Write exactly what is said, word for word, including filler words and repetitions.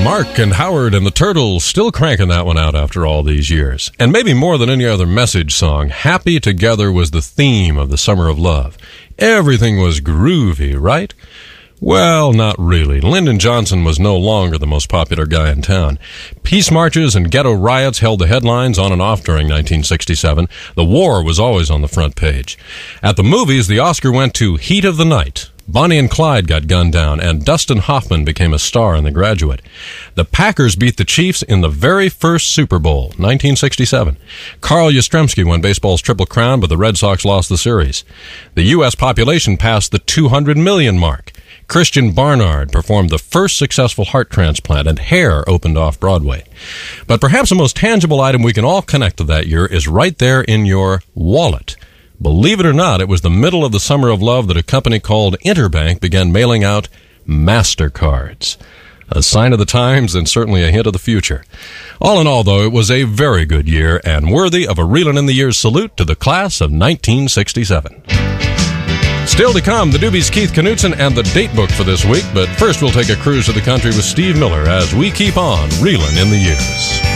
Mark and Howard and the Turtles still cranking that one out after all these years. And maybe more than any other Message song, Happy Together was the theme of the Summer of Love. Everything was groovy, right? Well, not really. Lyndon Johnson was no longer the most popular guy in town. Peace marches and ghetto riots held the headlines on and off during nineteen sixty-seven. The war was always on the front page. At the movies, the Oscar went to Heat of the Night. Bonnie and Clyde got gunned down, and Dustin Hoffman became a star in The Graduate. The Packers beat the Chiefs in the very first Super Bowl, nineteen sixty-seven. Carl Yastrzemski won baseball's Triple Crown, but the Red Sox lost the series. The U S population passed the two hundred million mark. Christian Barnard performed the first successful heart transplant, and Hair opened off-Broadway. But perhaps the most tangible item we can all connect to that year is right there in your wallet. Believe it or not, it was the middle of the Summer of Love that a company called Interbank began mailing out MasterCards. A sign of the times and certainly a hint of the future. All in all, though, it was a very good year and worthy of a Reelin' in the Years salute to the class of nineteen sixty-seven. Still to come, the Doobies' Keith Knutson and the date book for this week, but first we'll take a cruise to the country with Steve Miller as we keep on Reelin' in the Years.